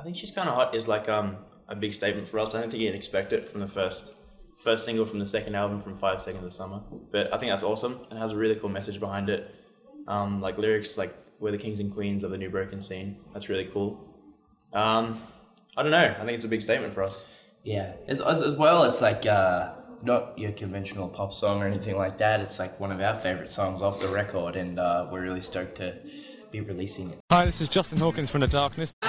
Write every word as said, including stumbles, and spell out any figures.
I think She's Kind of Hot is like um a big statement for us. I don't think you'd expect it from the first first single from the second album from Five Seconds of Summer. But I think that's awesome and has a really cool message behind it. Um, like lyrics like "We're the kings and queens of the new broken scene." That's really cool. Um, I don't know. I think it's a big statement for us. Yeah, as as, as well. It's like uh, not your conventional pop song or anything like that. It's like one of our favourite songs off the record, and uh, we're really stoked to be releasing it. Hi, this is Justin Hawkins from The Darkness.